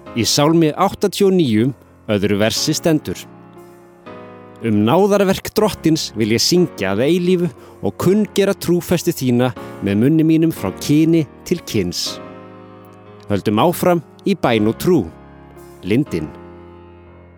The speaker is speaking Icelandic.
Í Sálmi 89, öðru versi stendur: náðarverk Drottins vil ég syngja að eilífu og kunngera trúfestu þína með munni mínum frá kyni til kyns. Höldum áfram í bæn og trú. Lindin.